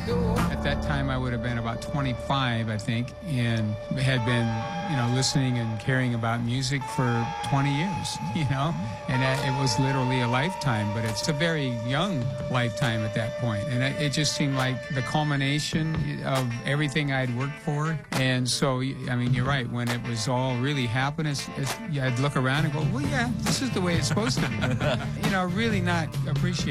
At that time, I would have been about 25, I think, and had been, listening and caring about music for 20 years, and it was literally a lifetime, but it's a very young lifetime at that point. And it just seemed like the culmination of everything I'd worked for. And so, I mean, you're right. When it was all really happening, I'd look around and go, well, yeah, this is the way it's supposed to be. Really not appreciate